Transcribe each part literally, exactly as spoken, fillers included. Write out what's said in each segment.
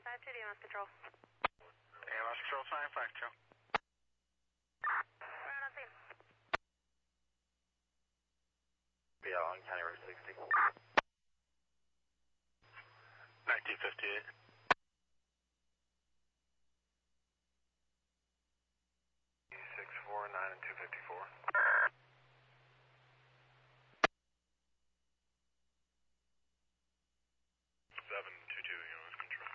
five two, D M S Control. D M S Control, nine five two. We're out on scene. Be out on County Road sixty. nineteen fifty-eight. six four nine and two fifty-four. seven two two, D M S Control.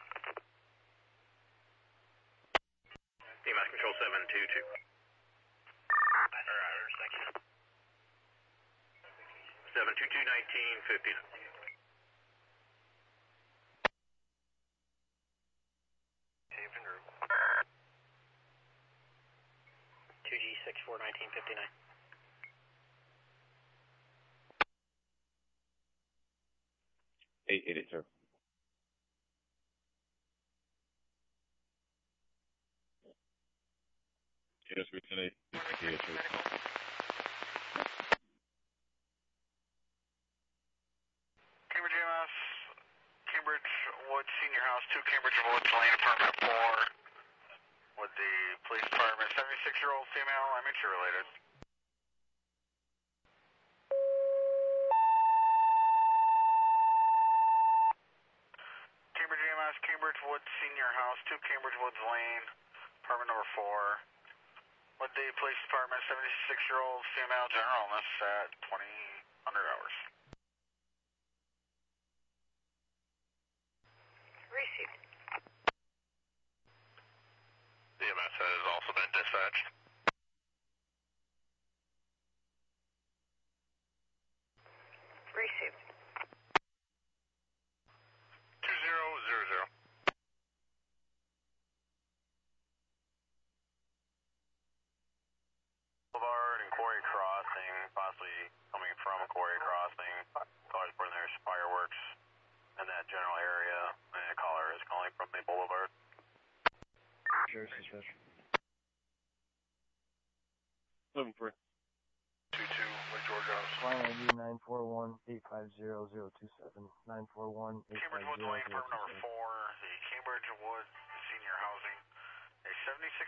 D M S Control seven two two. Alright, thank you. seven two two, nineteen fifty. Saved and group. two G six four nineteen fifty-nine. eight eight eight, sir. Yes, we can eight eight eight, sir. Cambridge E M S, Cambridge Woods Senior House, two Cambridge Woods Lane, apartment four, with the police department, seventy-six-year-old female, M H A related. Cambridge E M S, Cambridge Woods Senior House, two Cambridge Woods Lane, apartment number four, with the police department, seventy-six-year-old female, general illness at twenty hundred hours. Received. D M S has also been dispatched. Received. two zero zero zero. Boulevard and Quarry Crossing, possibly coming from Quarry Crossing. Cars where there's fireworks in that general area, and a caller is calling from the boulevard. Sure, suspicious. seven three. two two, Lake George House. Line I D nine four one eight five zero zero two seven. nine four one eight five Cambridge Woods zero Lane, zero apartment two number seven. four, the Cambridge Woods Senior Housing. A seventy-six